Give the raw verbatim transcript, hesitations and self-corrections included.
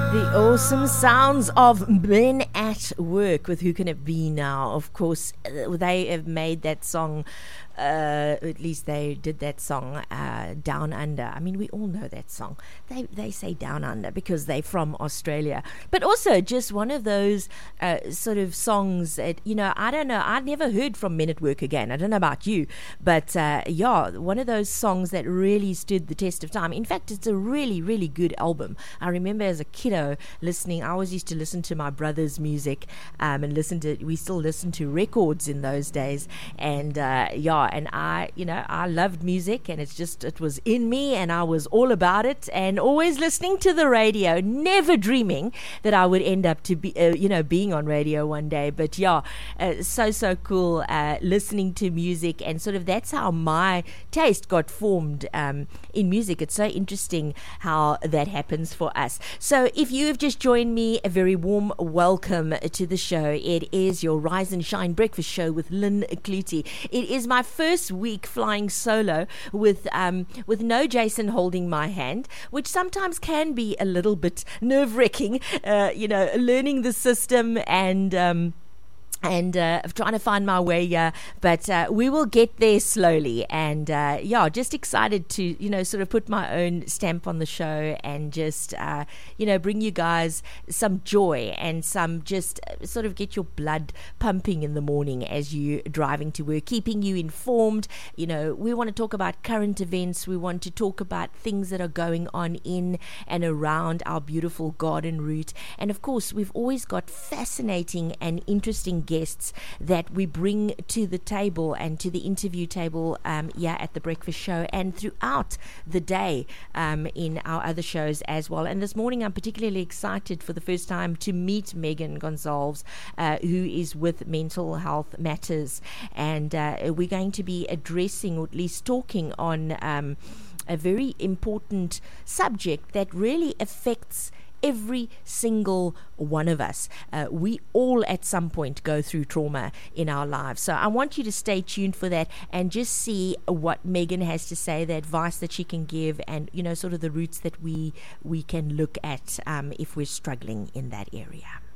The awesome sounds of Men at Work with Who Can It Be Now. Of course, they have made that song, uh, at least they did that song, uh, Down Under. I mean, we all know that song. They they say Down Under because they're from Australia. But also just one of those uh, sort of songs that, you know, I don't know, I never heard from Men at Work again. I don't know about you, but uh, yeah, one of those songs that really stood the test of time. In fact, it's a really, really good album. I remember as a kiddo listening, I always used to listen to my brother's music um, and listen to, we still listened to records in those days. And uh, yeah, and I, you know, I loved music, and it's just, it was in me, and I was all about it, and always listening to the radio, never dreaming that I would end up to be, uh, you know, being on radio one day. But yeah, uh, so, so cool uh, listening to music, and sort of that's how my taste got formed um, in music. It's so interesting how that happens for us. So if you have just joined me, a very warm welcome to the show. It is your Rise and Shine breakfast show with Lynn Clutie. It is my first week flying solo with um, with no Jason holding my hand, which sometimes can be a little bit nerve-wracking, uh, you know, learning the system and um, and uh, trying to find my way, uh, but uh, we will get there slowly. And uh, yeah, just excited to, you know, sort of put my own stamp on the show and just, uh, you know, bring you guys some joy and some just uh, sort of get your blood pumping in the morning as you driving to work, keeping you informed. You know, we want to talk about current events. We want to talk about things that are going on in and around our beautiful garden route. And of course, we've always got fascinating and interesting guests that we bring to the table and to the interview table um, yeah, at the breakfast show and throughout the day um, in our other shows as well. And this morning I'm particularly excited for the first time to meet Megan Gonsalves, uh, who is with Mental Health Matters, and uh, we're going to be addressing, or at least talking on um, a very important subject that really affects every single one of us. Uh, we all at some point go through trauma in our lives. So I want you to stay tuned for that and just see what Megan has to say, the advice that she can give, and, you know, sort of the routes that we we can look at um, if we're struggling in that area.